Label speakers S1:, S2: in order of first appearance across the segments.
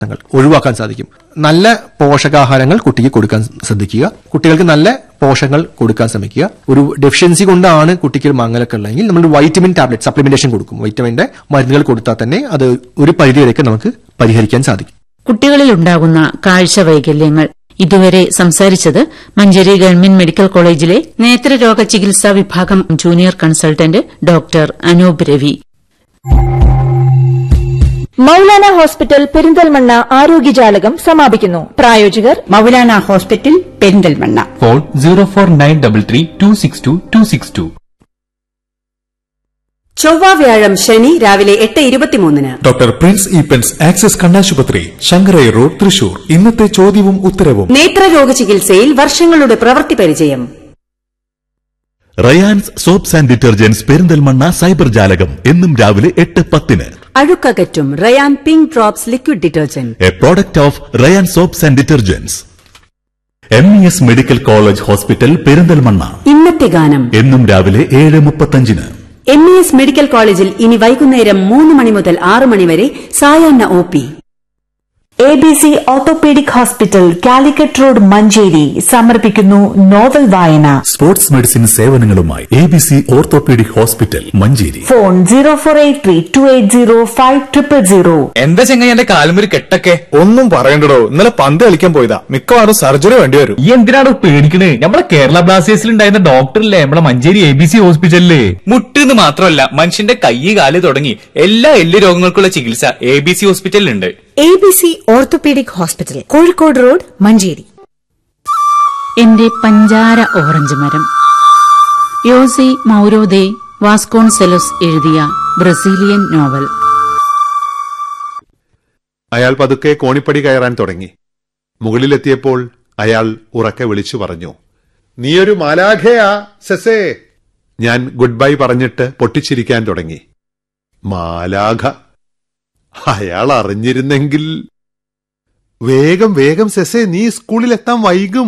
S1: ഒഴിവാക്കാൻ സാധിക്കും. നല്ല പോഷകാഹാരങ്ങൾ കുട്ടിക്ക് കൊടുക്കാൻ ശ്രദ്ധിക്കുക. കുട്ടികൾക്ക് നല്ല പോഷകങ്ങൾ കൊടുക്കാൻ ശ്രമിക്കുക. ഒരു ഡെഫിഷ്യൻസി കൊണ്ടാണ് കുട്ടിക്ക് മങ്ങലൊക്കെ ഉള്ളതെങ്കിൽ നമ്മൾ വൈറ്റമിൻ ടാബ്ലറ്റ് സപ്ലിമെന്റേഷൻ കൊടുക്കും. വൈറ്റമിന്റെ മരുന്നുകൾ കൊടുത്താൽ തന്നെ അത് ഒരു പരിധിവരെയൊക്കെ നമുക്ക് പരിഹരിക്കാൻ സാധിക്കും.
S2: കുട്ടികളിൽ ഉണ്ടാകുന്ന കാഴ്ച വൈകല്യങ്ങൾ ഇതുവരെ സംസാരിച്ചത് മഞ്ചേരി ഗവൺമെന്റ് മെഡിക്കൽ കോളേജിലെ നേത്രരോഗ ചികിത്സാ വിഭാഗം junior consultant doctor Anoop Ravi.
S3: Maulana hospital Perinthalmanna ആരോഗ്യജാലകം സമാപിക്കുന്നു. പ്രായോജകർ
S4: മൌലാന ഹോസ്പിറ്റൽ പെരിന്തൽമണ്ണ.
S5: ഫോൺ 0493362262.
S4: ചൊവ്വ വ്യാഴം ശനി രാവിലെ 8:23
S6: ഡോക്ടർ പ്രിൻസ് ഈപ്പൻസ് ആക്സിസ് കണ്ണാശുപത്രി, ശങ്കരൈ റോഡ്, തൃശൂർ. ഇന്നത്തെ ചോദ്യവും ഉത്തരവും.
S4: നേത്രരോഗ ചികിത്സയിൽ വർഷങ്ങളുടെ പ്രവൃത്തി പരിചയം.
S7: Rayan's soaps and detergents Perinthalmanna cyber ജാലകം എന്നും രാവിലെ 8:10.
S4: അഴുക്കകറ്റും Ryan pink drops liquid detergent,
S7: A product of Ryan soaps and detergents. MES medical college hospital Perinthalmanna.
S4: ഇന്നത്തെ ഗാനം
S7: എന്നും രാവിലെ 7:35.
S4: MES മെഡിക്കൽ കോളേജിൽ ഇനി വൈകുന്നേരം 3 മണി മുതൽ 6 മണി വരെ സായാഹ്ന OP.
S3: ABC orthopaedic hospital Calicut road Manjeri സമർപ്പിക്കുന്നു നോവൽ വായന.
S7: Sports medicine സേവനങ്ങളുമായി ABC orthopaedic hospital Manjeri.
S3: Phone 0483280500.
S8: എന്താ ചെങ്ങായി എന്റെ കാലുമൊരു കെട്ടൊക്കെ?
S9: ഒന്നും പറയണ്ടോ, ഇന്നലെ പന്ത് കളിക്കാൻ പോയതാ. മിക്കവാറും സർജറി വേണ്ടി വരും.
S8: ഈ എന്തിനാണ് പേടിക്കണേ? നമ്മളെ കേരള ബ്ലാസ്റ്റേഴ്സിൽ ഉണ്ടായിരുന്ന ഡോക്ടറില്ലേ നമ്മളെ മഞ്ചേരി ABC ഹോസ്പിറ്റലില്. മുട്ടെന്ന് മാത്രമല്ല, മനുഷ്യന്റെ കൈ കാല് തുടങ്ങി എല്ലാ എല്ല് രോഗങ്ങൾക്കുള്ള ചികിത്സ ABC ഹോസ്പിറ്റലിലുണ്ട്.
S4: ABC orthopaedic hospital, Kozhikode road, Manjeri.
S2: എന്റെ പഞ്ചാര ഓറഞ്ച് മരം. യോസെ മൌരോദെ വാസ്കോൺസെലോസ് എഴുതിയ ബ്രസീലിയൻ നോവൽ.
S10: അയാൾ പതുക്കെ കോണിപ്പടി കയറാൻ തുടങ്ങി. മുകളിലെത്തിയപ്പോൾ അയാൾ ഉറക്കെ വിളിച്ചു പറഞ്ഞു, നീയൊരു മാലാഖയാ സെസേ. ഞാൻ ഗുഡ് ബൈ പറഞ്ഞിട്ട് പൊട്ടിച്ചിരിക്കാൻ തുടങ്ങി. മാലാഖ? അയാൾ അറിഞ്ഞിരുന്നെങ്കിൽ. വേഗം വേഗം സെസേ, നീ സ്കൂളിലെത്താൻ വൈകും.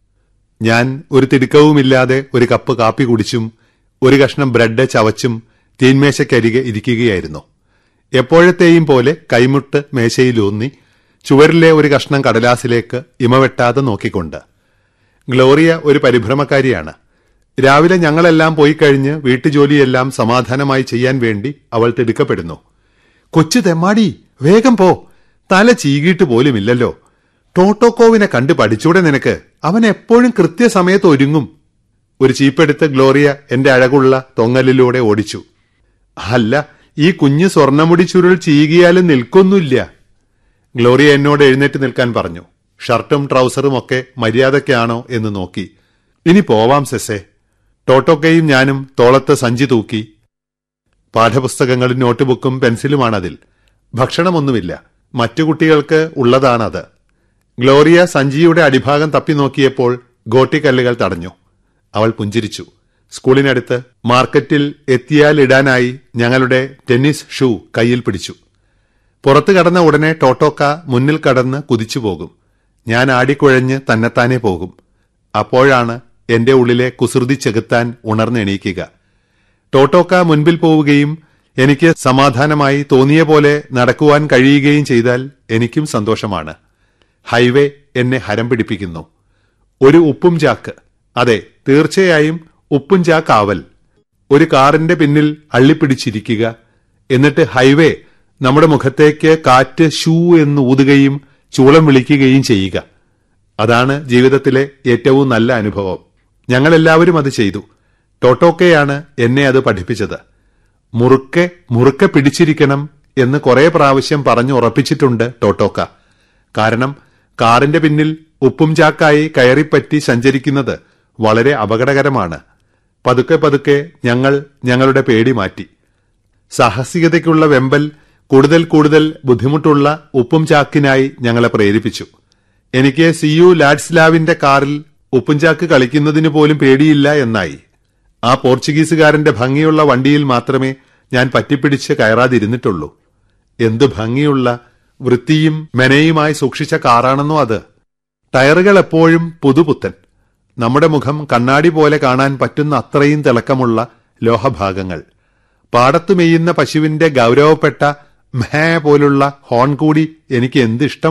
S10: ഞാൻ ഒരു തിടുക്കവുമില്ലാതെ ഒരു കപ്പ് കാപ്പി കുടിച്ചും ഒരു കഷ്ണം ബ്രെഡ് ചവച്ചും തീന്മേശക്കരികെ ഇരിക്കുകയായിരുന്നു. എപ്പോഴത്തെയും പോലെ കൈമുട്ട് മേശയിലൂന്നി ചുവരിലെ ഒരു കഷ്ണം കടലാസിലേക്ക് ഇമവെട്ടാതെ നോക്കിക്കൊണ്ട്. ഗ്ലോറിയ ഒരു പരിഭ്രമക്കാരിയാണ്. രാവിലെ ഞങ്ങളെല്ലാം പോയി കഴിഞ്ഞ് വീട്ടുജോലിയെല്ലാം സമാധാനമായി ചെയ്യാൻ വേണ്ടി അവൾ തിടുക്കപ്പെടുന്നു. കൊച്ചു തെമ്മാടി, വേഗം പോ, തല ചീകിയിട്ട് പോലുമില്ലല്ലോ. ടോട്ടോക്കോവിനെ കണ്ട് പഠിച്ചൂടെ നിനക്ക്? അവൻ എപ്പോഴും കൃത്യസമയത്ത് ഒരുങ്ങും. ഒരു ചീപ്പെടുത്ത് ഗ്ലോറിയ എന്റെ അഴകുള്ള തൊങ്ങലിലൂടെ ഓടിച്ചു. അല്ല, ഈ കുഞ്ഞു സ്വർണ്ണമുടി ചുരുൾ ചീകിയാലും നിൽക്കൊന്നുമില്ല. ഗ്ലോറിയ എന്നോട് എഴുന്നേറ്റ് നിൽക്കാൻ പറഞ്ഞു. ഷർട്ടും ട്രൗസറും ഒക്കെ മര്യാദയ്ക്കാണോ എന്ന് നോക്കി. ഇനി പോവാം സെസേ. ടോട്ടോക്കയും ഞാനും തോളത്ത് സഞ്ചി തൂക്കി. പാഠപുസ്തകങ്ങളും നോട്ട്ബുക്കും പെൻസിലുമാണതിൽ. ഭക്ഷണമൊന്നുമില്ല, മറ്റു കുട്ടികൾക്ക് ഉള്ളതാണത്. ഗ്ലോറിയ സഞ്ചിയുടെ അടിഭാഗം തപ്പി നോക്കിയപ്പോൾ ഗോട്ടിക്കല്ലുകൾ തടഞ്ഞു. അവൾ പുഞ്ചിരിച്ചു. സ്കൂളിനടുത്ത് മാർക്കറ്റിൽ എത്തിയാലിടാനായി ഞങ്ങളുടെ ടെന്നീസ് ഷൂ കയ്യിൽ പിടിച്ചു. പുറത്തു കടന്ന ഉടനെ ടോട്ടോക്ക മുന്നിൽ കടന്ന് കുതിച്ചു പോകും. ഞാൻ ആടിക്കുഴഞ്ഞ് തന്നെത്താനെ പോകും. അപ്പോഴാണ് എന്റെ ഉള്ളിലെ കുസൃതി ചെകുത്താൻ ഉണർന്നെണീക്കുക. ടോട്ടോക്ക മുൻപിൽ പോവുകയും എനിക്ക് സമാധാനമായി തോന്നിയ പോലെ നടക്കുവാൻ കഴിയുകയും ചെയ്താൽ എനിക്കും സന്തോഷമാണ്. ഹൈവേ എന്നെ ഹരം പിടിപ്പിക്കുന്നു. ഒരു ഉപ്പും ചാക്ക്, അതെ തീർച്ചയായും ഉപ്പും ചാക്കാവൽ. ഒരു കാറിന്റെ പിന്നിൽ അള്ളിപ്പിടിച്ചിരിക്കുക. എന്നിട്ട് ഹൈവേ നമ്മുടെ മുഖത്തേക്ക് കാറ്റ് ഷൂ എന്ന് ഊതുകയും ചൂളം വിളിക്കുകയും ചെയ്യുക. അതാണ് ജീവിതത്തിലെ ഏറ്റവും നല്ല അനുഭവം. ഞങ്ങളെല്ലാവരും അത് ചെയ്തു. ടോട്ടോക്കയാണ് എന്നെ അത് പഠിപ്പിച്ചത്. മുറുക്കെ മുറുക്കെ പിടിച്ചിരിക്കണം എന്ന് കുറെ പ്രാവശ്യം പറഞ്ഞു ഉറപ്പിച്ചിട്ടുണ്ട് ടോട്ടോക്ക. കാരണം കാറിന്റെ പിന്നിൽ ഉപ്പും ചാക്കായി കയറിപ്പറ്റി സഞ്ചരിക്കുന്നത് വളരെ അപകടകരമാണ്. പതുക്കെ പതുക്കെ ഞങ്ങൾ ഞങ്ങളുടെ പേടി മാറ്റി. സാഹസികതയ്ക്കുള്ള വെമ്പൽ കൂടുതൽ കൂടുതൽ ബുദ്ധിമുട്ടുള്ള ഉപ്പും ചാക്കിനായി ഞങ്ങളെ പ്രേരിപ്പിച്ചു. എനിക്ക് സിയു ലാഡ്സ്ലാവിന്റെ കാറിൽ ഉപ്പും ചാക്ക് കളിക്കുന്നതിന് പോലും പേടിയില്ല എന്നായി. ആ പോർച്ചുഗീസുകാരന്റെ ഭംഗിയുള്ള വണ്ടിയിൽ മാത്രമേ ഞാൻ പറ്റിപ്പിടിച്ച് കയറാതിരുന്നിട്ടുള്ളൂ. എന്തു ഭംഗിയുള്ള വൃത്തിയും മെനയുമായി സൂക്ഷിച്ച കാറാണെന്നോ അത്. ടയറുകൾ എപ്പോഴും പുതുപുത്തൻ. നമ്മുടെ മുഖം കണ്ണാടി പോലെ കാണാൻ പറ്റുന്ന അത്രയും തിളക്കമുള്ള ലോഹഭാഗങ്ങൾ. പാടത്തു മെയ്യുന്ന പശുവിന്റെ ഗൗരവപ്പെട്ട മേ പോലുള്ള ഹോൺ കൂടി എനിക്ക് എന്ത് ഇഷ്ടം